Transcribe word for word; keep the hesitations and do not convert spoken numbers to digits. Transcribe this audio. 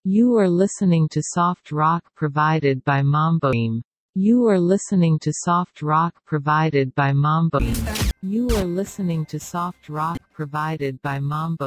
You are listening to soft rock provided by Mamboim. You are listening to soft rock provided by Mamboim. You are listening to soft rock provided by Mambo.